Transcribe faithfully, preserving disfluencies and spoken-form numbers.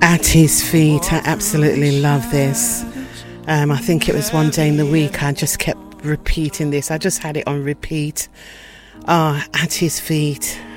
At His Feet. I absolutely love this. Um, I think it was one day in the week I just kept repeating this. I just had it on repeat. Ah, oh, At His Feet.